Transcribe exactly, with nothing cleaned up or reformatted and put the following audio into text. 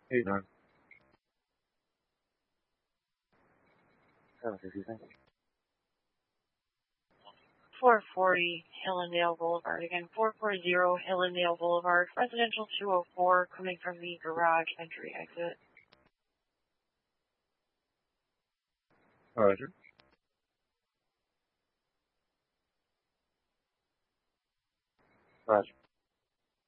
eight nine. seven fifty, thank you. four forty Hillendale Boulevard. Again, four forty Hillendale Boulevard, residential two oh four, coming from the garage entry exit. Roger. Roger.